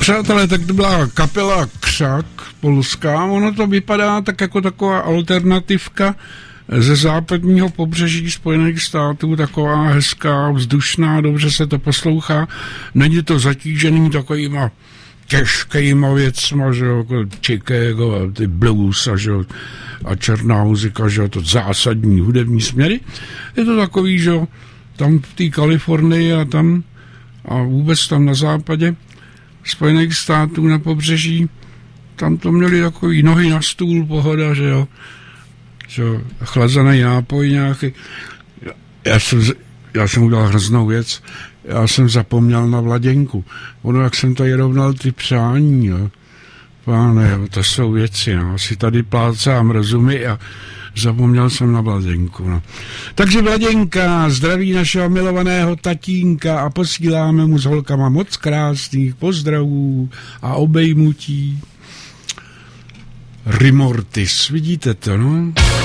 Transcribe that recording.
Přátelé, tak to byla kapela Křak polská. Ono to vypadá tak jako taková alternativka ze západního pobřeží Spojených států, taková hezká, vzdušná, dobře se to poslouchá. Není to zatížený takovýma těžkýma věcma, že jo, jako Chicago, ty blues a, že jo, a černá muzika, že jo, to zásadní hudební směry. Je to takový, že jo, tam v té Kalifornii a tam a vůbec tam na západě Spojených států na pobřeží, tam to měli takový nohy na stůl, pohoda, že jo, chlazený nápoj nějaký. Já jsem udělal hroznou věc, já jsem zapomněl na Vladěnku. Ono, jak jsem tady rovnal ty přání, jo. Páne, jo, to jsou věci, no. Si tady plácám rozumy a zapomněl jsem na Vladěnku, no. Takže Vladěnka zdraví našeho milovaného tatínka a posíláme mu s holkama moc krásných pozdravů a obejmutí. Rimortis, vidíte to, no?